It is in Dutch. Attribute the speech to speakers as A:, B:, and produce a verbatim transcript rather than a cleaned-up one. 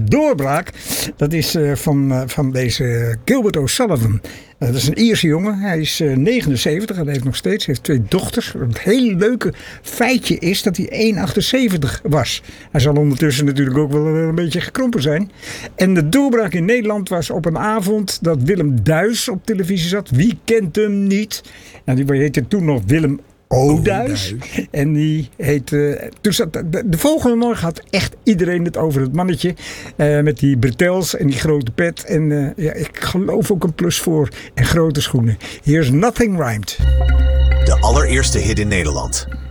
A: doorbraak, dat is uh, van, uh, van deze Gilbert O'Sullivan. Uh, dat is een Ierse jongen. Hij is uh, negenenzeventig. Hij leeft nog steeds. Hij heeft twee dochters. Het hele leuke feitje is dat hij één komma achtenzeventig was. Hij zal ondertussen natuurlijk ook wel een beetje gekrompen zijn. En de doorbraak in Nederland was op een avond dat Willem Duis op televisie zat. Wie kent hem niet? Nou, die heette toen nog Willem Oduis. En die heet. Uh, toen zat, de, de volgende morgen had echt iedereen het over het mannetje. Uh, met die bretels en die grote pet. En uh, ja, ik geloof ook een plus voor. En grote schoenen. Here's Nothing Rhymed.
B: De allereerste hit in Nederland.